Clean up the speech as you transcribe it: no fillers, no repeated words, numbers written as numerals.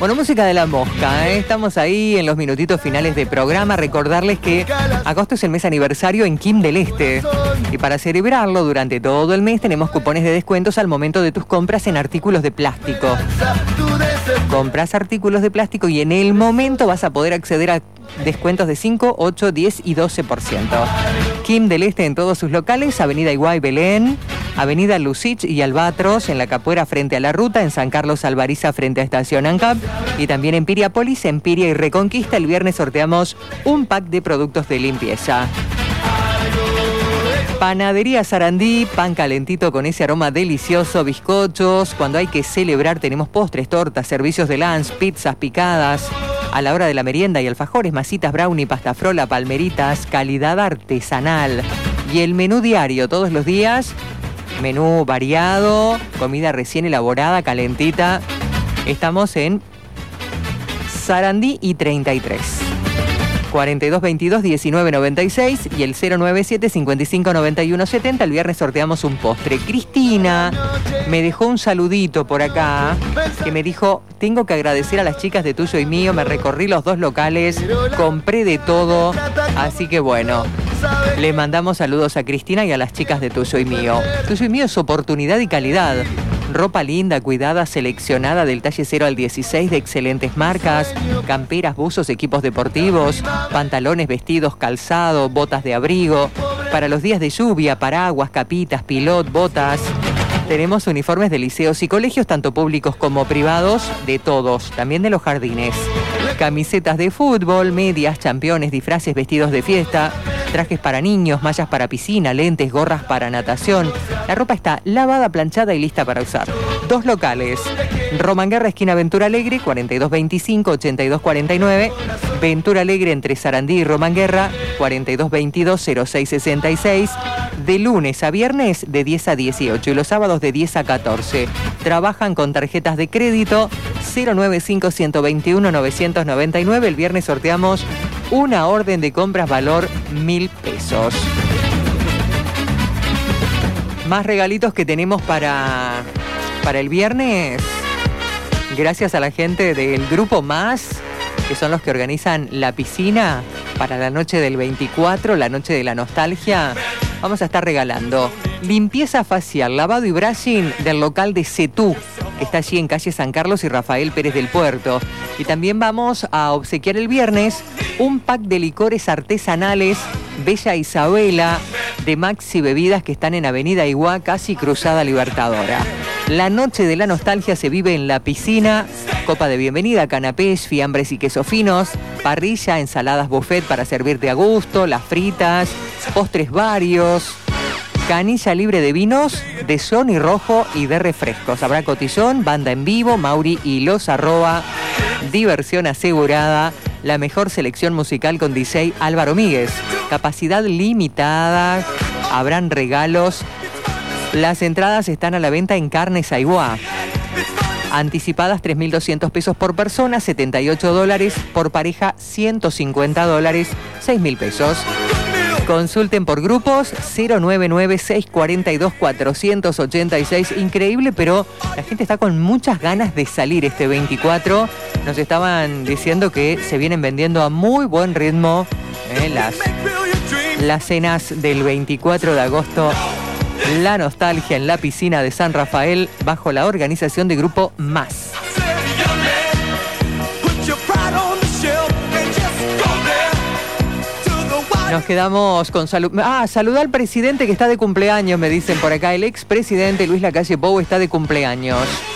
Bueno, música de la mosca, ¿eh? Estamos ahí en los minutitos finales de programa. Recordarles que agosto es el mes aniversario en Quim del Este. Y para celebrarlo, durante todo el mes tenemos cupones de descuentos al momento de tus compras en artículos de plástico. Compras artículos de plástico y en el momento vas a poder acceder a descuentos de 5, 8, 10 y 12%. Quim del Este en todos sus locales, Avenida Iguay Belén, Avenida Lucich y Albatros, en La Capuera frente a la ruta, en San Carlos Albariza frente a Estación ANCAP y también en Piriápolis, Empiria y Reconquista. El viernes sorteamos un pack de productos de limpieza. Panadería Sarandí, pan calentito con ese aroma delicioso, bizcochos. Cuando hay que celebrar tenemos postres, tortas, servicios de lunch, pizzas picadas. A la hora de la merienda y alfajores, masitas, brownie, pasta frola, palmeritas, calidad artesanal. Y el menú diario todos los días, menú variado, comida recién elaborada, calentita. Estamos en Sarandí y 33. 4222-1996 y el 097-559170. El viernes sorteamos un postre. Cristina me dejó un saludito por acá que me dijo: tengo que agradecer a las chicas de Tuyo y Mío, me recorrí los dos locales, compré de todo, así que bueno, le mandamos saludos a Cristina y a las chicas de Tuyo y Mío. Tuyo y Mío es oportunidad y calidad. Ropa linda, cuidada, seleccionada del talle 0 al 16 de excelentes marcas, camperas, buzos, equipos deportivos, pantalones, vestidos, calzado, botas de abrigo, para los días de lluvia, paraguas, capitas, pilot, botas. Tenemos uniformes de liceos y colegios, tanto públicos como privados, de todos, también de los jardines. Camisetas de fútbol, medias, championes, disfraces, vestidos de fiesta, trajes para niños, mallas para piscina, lentes, gorras para natación. La ropa está lavada, planchada y lista para usar. Dos locales: Romanguerra, esquina Ventura Alegre, 4225-8249. Ventura Alegre entre Sarandí y Romanguerra, 4222-0666. De lunes a viernes de 10 a 18 y los sábados de 10 a 14. Trabajan con tarjetas de crédito. 095-121-999. El viernes sorteamos una orden de compras valor 1.000 pesos. Más regalitos que tenemos para el viernes. Gracias a la gente del Grupo Más, que son los que organizan la piscina para la noche del 24, la noche de la nostalgia. Vamos a estar regalando limpieza facial, lavado y brushing del local de Cetú, que está allí en calle San Carlos y Rafael Pérez del Puerto. Y también vamos a obsequiar el viernes un pack de licores artesanales Bella Isabela de Maxi Bebidas, que están en Avenida Iguá, casi Cruzada Libertadora. La noche de la nostalgia se vive en la piscina. Copa de bienvenida, canapés, fiambres y quesos finos, parrilla, ensaladas buffet para servirte a gusto, las fritas, postres varios, canilla libre de vinos, de Sony Rojo y de refrescos. Habrá cotillón, banda en vivo, Mauri y Los Arroba, diversión asegurada, la mejor selección musical con DJ Álvaro Míguez. Capacidad limitada, habrán regalos. Las entradas están a la venta en Carnes Aiguá. Anticipadas 3.200 pesos por persona, $78, por pareja $150, 6.000 pesos. Consulten por grupos 099-642-486. Increíble, pero la gente está con muchas ganas de salir este 24. Nos estaban diciendo que se vienen vendiendo a muy buen ritmo las cenas del 24 de agosto. La nostalgia en la piscina de San Rafael, bajo la organización de Grupo Más. Nos quedamos con salud. Saludá al presidente que está de cumpleaños, me dicen por acá. El expresidente Luis Lacalle Pou está de cumpleaños.